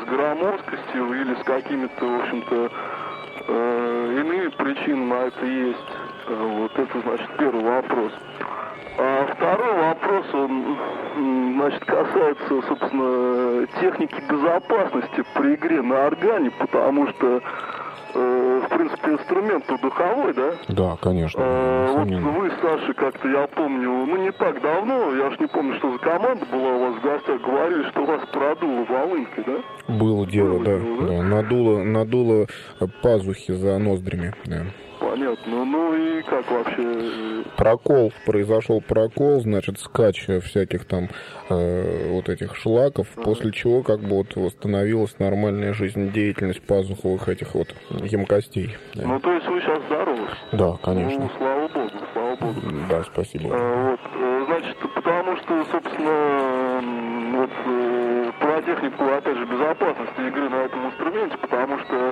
громоздкостью или с какими-то, в общем-то, иными причинами на это есть. Вот это, значит, первый вопрос. А второй вопрос, он, значит, касается, собственно, техники безопасности при игре на органе, потому что, в принципе, инструмент-то духовой, да? Да, конечно. Вот вы, Саша, как-то, я помню, ну, не так давно, я уж не помню, что за команда была у вас в гостях, говорили, что вас продуло волынкой, да? Было дело, да. Надуло пазухи за ноздрями, да. Понятно. Ну и как вообще? Произошел прокол, значит, скач всяких там вот этих шлаков, после чего как бы вот восстановилась нормальная жизнедеятельность пазуховых этих вот емкостей. Да. Ну, то есть вы сейчас здоровы? Да, конечно. Ну, слава богу. Да, спасибо. Вот, значит, потому что, собственно, вот про технику, опять же, безопасности игры на этом инструменте, потому что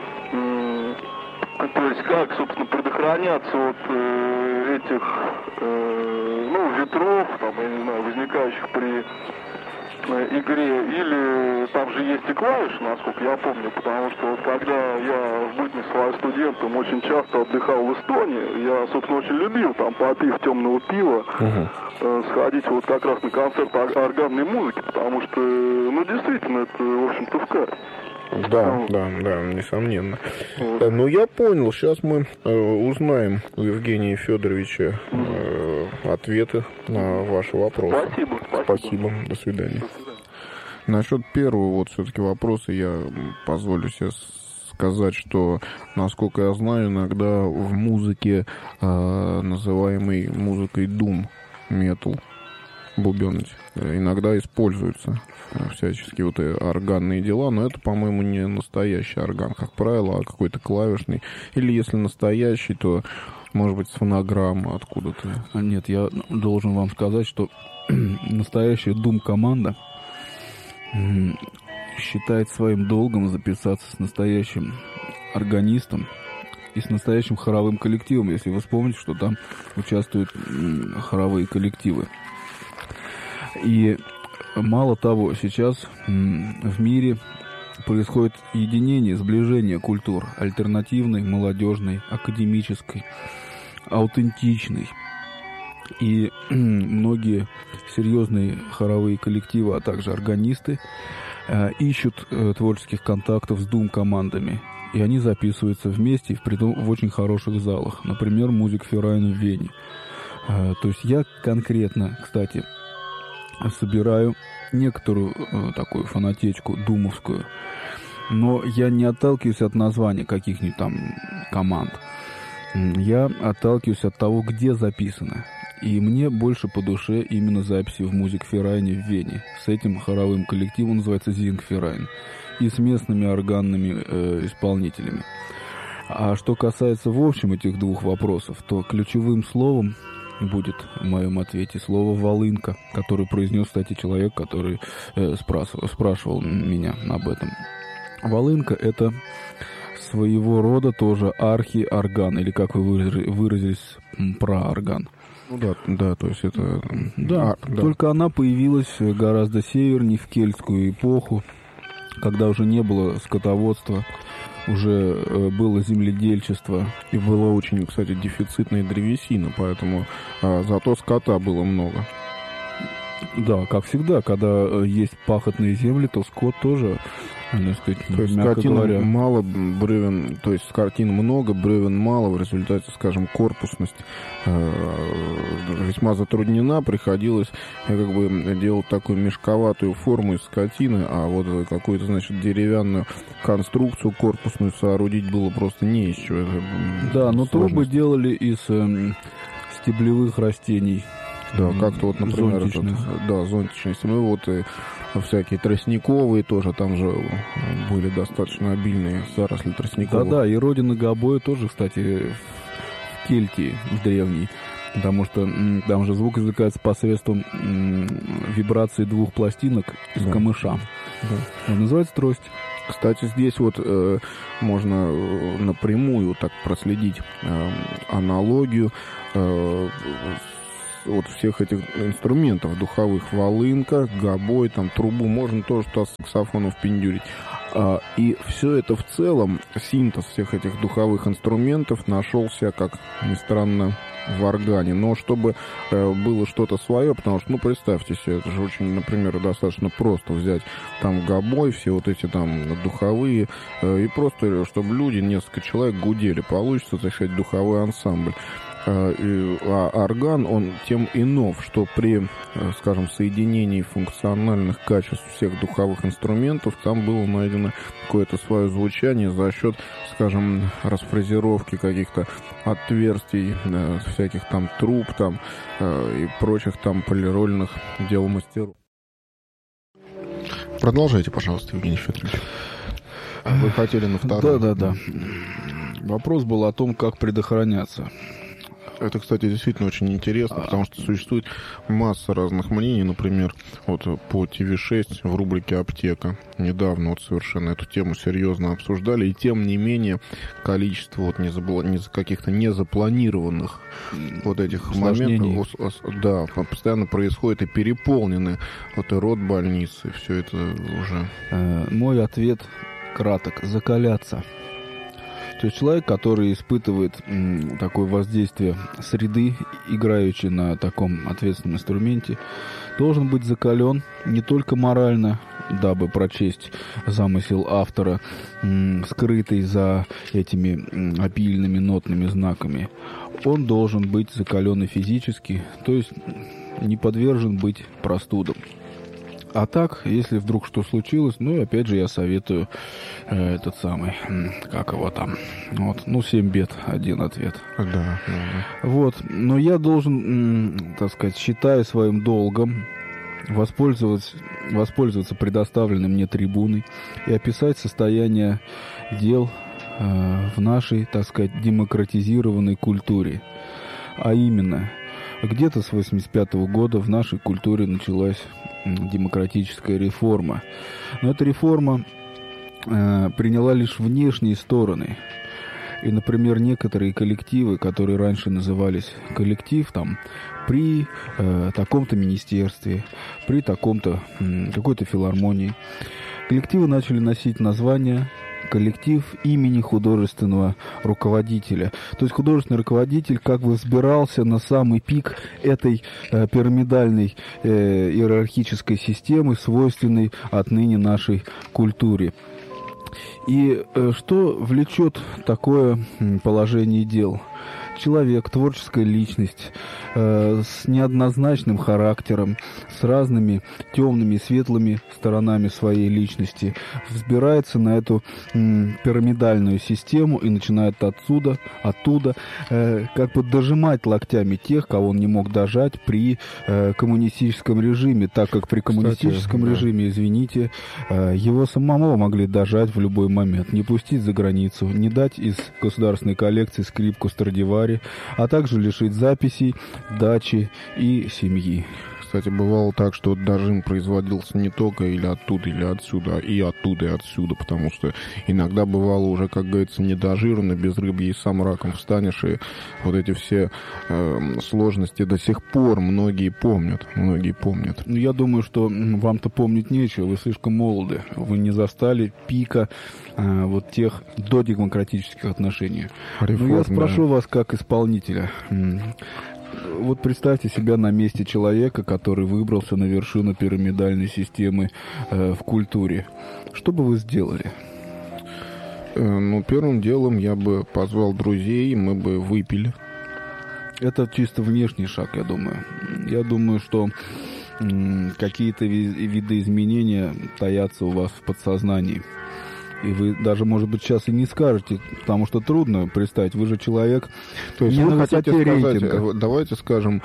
то есть как, собственно, предохраняться от этих, ветров, там, я не знаю, возникающих при игре, или там же есть и клавиши, насколько я помню, потому что вот когда я в бытность своим студентом очень часто отдыхал в Эстонии, я, собственно, очень любил там, попив темного пива, сходить вот как раз на концерт органной музыки, потому что, ну, действительно, это, в общем-то, в кайф. Да, несомненно. Ну, я понял. Сейчас мы узнаем у Евгения Федоровича ответы на ваши вопросы. Спасибо. До свидания. Насчет первого вот все-таки вопроса я позволю себе сказать, что, насколько я знаю, иногда в музыке, называемой музыкой Doom Metal, бубенность, иногда используются всяческие вот органные дела, но это, по-моему, не настоящий орган, как правило, а какой-то клавишный. Или если настоящий, то, может быть, с фонограммы откуда-то. Нет, я должен вам сказать, что настоящая Doom-команда считает своим долгом записаться с настоящим органистом и с настоящим хоровым коллективом, если вы вспомните, что там участвуют хоровые коллективы. И мало того, сейчас в мире происходит единение, сближение культур альтернативной, молодежной, академической, аутентичной. И многие серьезные хоровые коллективы, а также органисты ищут творческих контактов с Doom-командами. И они записываются вместе, в очень хороших залах. Например, Musikverein в Вене. То есть я конкретно, кстати, собираю некоторую такую фанатечку думовскую, но я не отталкиваюсь от названия каких-нибудь там команд. Я отталкиваюсь от того, где записано. И мне больше по душе именно записи в Musikverein в Вене. С этим хоровым коллективом, называется Singverein, и с местными органными исполнителями. А что касается в общем этих двух вопросов, то ключевым словом будет в моем ответе слово «волынка», которое произнес, кстати, человек, который спрашивал меня об этом. Волынка — это своего рода тоже архиорган, или, как вы выразились, проорган. Ну да, то есть это... Да, только она появилась гораздо севернее, в кельтскую эпоху, когда уже не было скотоводства, уже было земледельчество. И была очень, кстати, дефицитная древесина, поэтому зато скота было много. Да, как всегда, когда есть пахотные земли, то скот тоже, так сказать, то есть скотины мало, бревен, то есть скотин много, бревен мало, в результате, скажем, корпусность весьма затруднена, приходилось как бы делать такую мешковатую форму из скотины, а вот какую-то, значит, деревянную конструкцию корпусную соорудить было просто не из чего. Да, но трубы делали из стеблевых растений. Да, как-то вот, например, зонтичность. Ну и вот и всякие тростниковые тоже, там же были достаточно обильные заросли тростниковых. Да, и родина гобоя тоже, кстати, в Кельтии, в древней, потому что там же звук извлекается посредством вибрации двух пластинок из камыша. Да. Он называется трость. Кстати, здесь вот можно напрямую так проследить аналогию вот всех этих инструментов духовых, волынка, гобой, там, трубу, можно тоже туда саксофоном впендюрить. И все это в целом, синтез всех этих духовых инструментов нашелся, как ни странно, в органе. Но чтобы было что-то свое, потому что, ну, представьте себе, это же очень, например, достаточно просто взять там гобой, все вот эти там духовые, и просто, чтобы люди, несколько человек гудели, получится, так сказать, духовой ансамбль. А орган, он тем и нов, что при, скажем, соединении функциональных качеств всех духовых инструментов там было найдено какое-то свое звучание за счет, скажем, расфразировки каких-то отверстий, всяких там труб там и прочих там полирольных дел мастеров. Продолжайте, пожалуйста, Евгений Федорович. Вы хотели на второй? Да. Вопрос был о том, как предохраняться. Это, кстати, действительно очень интересно, потому что существует масса разных мнений. Например, вот по ТВ-6 в рубрике «Аптека» недавно вот совершенно эту тему серьезно обсуждали. И тем не менее количество вот каких-то незапланированных вот этих моментов, да, постоянно происходит и переполнены вот и родбольницы, все это уже... Мой ответ краток: закаляться. То есть человек, который испытывает такое воздействие среды, играющий на таком ответственном инструменте, должен быть закален не только морально, дабы прочесть замысел автора, скрытый за этими обильными нотными знаками. Он должен быть закален и физически, то есть не подвержен быть простудам. А так, если вдруг что случилось, ну и опять же я советую этот самый, как его там, вот, 7 бед, один ответ. Да. Вот, но я должен, так сказать, считая своим долгом, воспользоваться предоставленной мне трибуной и описать состояние дел в нашей, так сказать, демократизированной культуре. А именно, где-то с 1985 года в нашей культуре началась демократическая реформа. Но эта реформа приняла лишь внешние стороны. И, например, некоторые коллективы, которые раньше назывались коллектив, там, при таком-то министерстве, при таком-то какой-то филармонии, коллективы начали носить название коллектив имени художественного руководителя. То есть художественный руководитель как бы взбирался на самый пик этой пирамидальной иерархической системы, свойственной отныне нашей культуре. И что влечет такое положение дел? Человек, творческая личность, с неоднозначным характером, с разными темными и светлыми сторонами своей личности, взбирается на эту пирамидальную систему и начинает оттуда, как бы дожимать локтями тех, кого он не мог дожать при коммунистическом режиме, так как при коммунистическом режиме, извините, его самого могли дожать в любой момент, не пустить за границу, не дать из государственной коллекции скрипку Страдивари, а также лишить записей, дачи и семьи. Кстати, бывало так, что дожим производился не только или оттуда, или отсюда, а и оттуда, и отсюда, потому что иногда бывало уже, как говорится, недожирно, без рыбья и сам раком встанешь, и вот эти все сложности до сих пор многие помнят. Я думаю, что вам-то помнить нечего, вы слишком молоды, вы не застали пика вот тех додемократических отношений. Но я спрошу вас как исполнителя. Вот представьте себя на месте человека, который выбрался на вершину пирамидальной системы в культуре. Что бы вы сделали? Первым делом я бы позвал друзей, мы бы выпили. Это чисто внешний шаг, я думаю. Я думаю, что какие-то виды изменения таятся у вас в подсознании. И вы даже, может быть, сейчас и не скажете, потому что трудно представить. Вы же человек. То есть вы хотите сказать, давайте скажем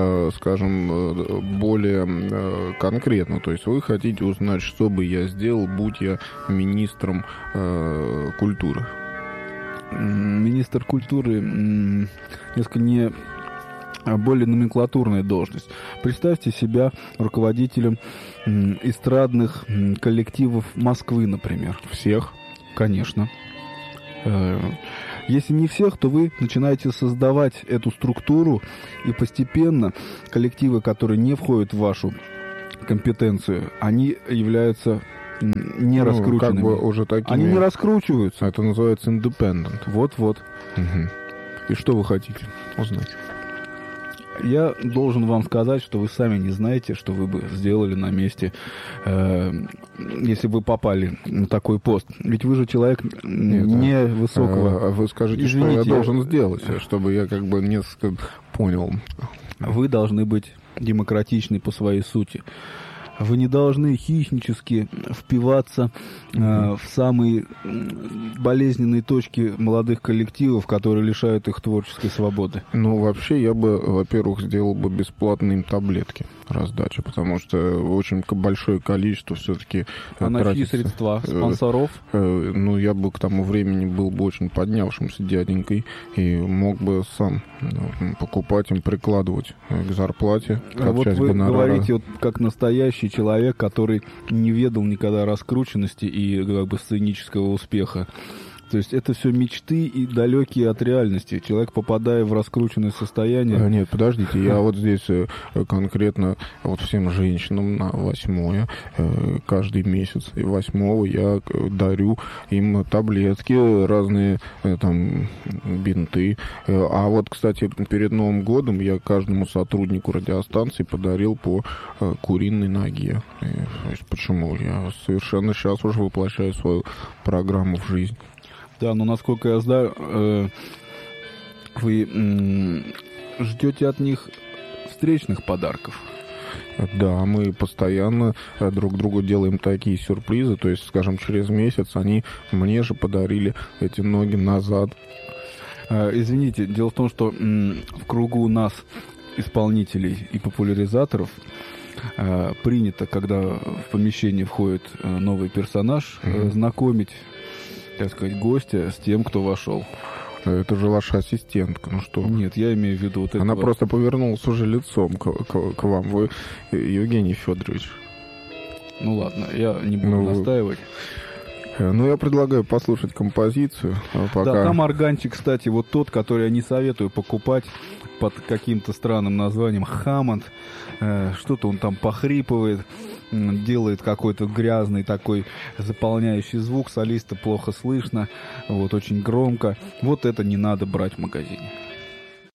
более конкретно. То есть вы хотите узнать, что бы я сделал, будь я министром культуры. Министр культуры несколько более номенклатурная должность. Представьте себя руководителем эстрадных коллективов Москвы, например. Всех? Конечно. Если не всех, то вы начинаете создавать эту структуру, и постепенно коллективы, которые не входят в вашу компетенцию, они являются не раскрученными. Как бы уже такими... Они не раскручиваются. Это называется independent. Вот-вот. Угу. И что вы хотите узнать? Я должен вам сказать, что вы сами не знаете, что вы бы сделали на месте, если бы попали на такой пост. Ведь вы же человек невысокого... Вы скажите, Извините, что я должен сделать, чтобы я как бы несколько понял. Вы должны быть демократичны по своей сути. Вы не должны хищнически впиваться в самые болезненные точки молодых коллективов, которые лишают их творческой свободы. Ну, вообще, я бы, во-первых, сделал бы бесплатные им таблетки раздачи, потому что очень большое количество все-таки А на чьи средства? Спонсоров? Ну, я бы к тому времени был бы очень поднявшимся дяденькой и мог бы сам покупать им, прикладывать к зарплате. Как вот часть вы гонорара. говорите, вот, как настоящий человек, который не ведал никогда раскрученности и как бы сценического успеха. То есть это все мечты и далекие от реальности. Человек, попадая в раскрученное состояние... Нет, подождите, я вот здесь конкретно вот всем женщинам на 8 каждый месяц, и 8 я дарю им таблетки, разные там бинты. А вот, кстати, перед Новым годом я каждому сотруднику радиостанции подарил по куриной ноге. Почему? Я совершенно сейчас уже воплощаю свою программу в жизнь. Да, но насколько я знаю, вы ждете от них встречных подарков. Да, мы постоянно друг другу делаем такие сюрпризы. То есть, скажем, через месяц они мне же подарили эти ноги назад. Извините, дело в том, что в кругу у нас, исполнителей и популяризаторов, принято, когда в помещение входит новый персонаж, знакомить, так сказать, гостя с тем, кто вошел. Это же ваша ассистентка, ну что? Нет, я имею в виду вот это. Она просто повернулась уже лицом к вам. Вы Евгений Федорович. Ну ладно, я не буду настаивать. Ну, я предлагаю послушать композицию. Пока... Да, там органчик, кстати, вот тот, который я не советую покупать под каким-то странным названием Hammond. Что-то он там похрипывает, делает какой-то грязный такой заполняющий звук, солиста плохо слышно, вот очень громко. Вот это не надо брать в магазине.